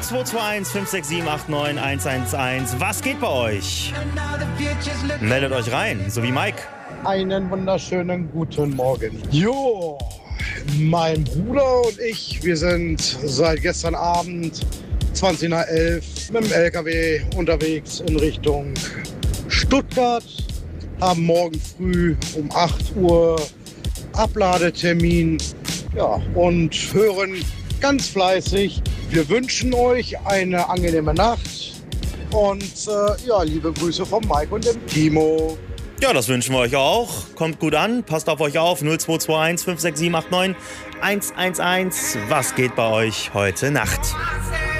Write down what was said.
0221 567 89 111. Was geht bei euch? Meldet euch rein, so wie Mike. Einen wunderschönen guten Morgen. Jo, mein Bruder und ich, wir sind seit gestern Abend 20 nach 11 mit dem LKW unterwegs in Richtung Stuttgart. Haben morgen früh um 8 Uhr Abladetermin, ja, und hören ganz fleißig. Wir wünschen euch eine angenehme Nacht und ja, liebe Grüße von Mike und dem Timo. Ja, das wünschen wir euch auch. Kommt gut an, passt auf euch auf. 0221 567 89 111. Was geht bei euch heute Nacht?